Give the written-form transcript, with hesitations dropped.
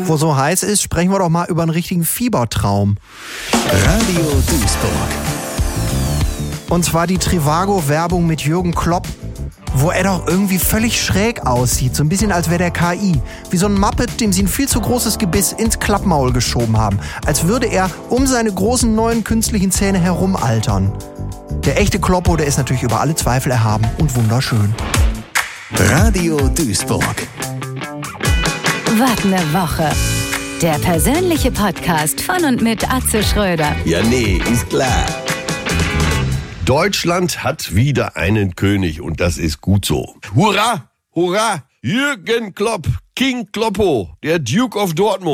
Wo so heiß ist, sprechen wir doch mal über einen richtigen Fiebertraum. Radio Duisburg. Und zwar die Trivago-Werbung mit Jürgen Klopp, wo er doch irgendwie völlig schräg aussieht. So ein bisschen als wäre der KI. Wie so ein Muppet, dem sie ein viel zu großes Gebiss ins Klappmaul geschoben haben. Als würde er um seine großen neuen künstlichen Zähne herum altern. Der echte Kloppo, der ist natürlich über alle Zweifel erhaben und wunderschön. Radio Duisburg. Was ne Woche. Der persönliche Podcast von und mit Atze Schröder. Ja, nee, ist klar. Deutschland hat wieder einen König und das ist gut so. Hurra, hurra, Jürgen Klopp, King Kloppo, der Duke of Dortmund.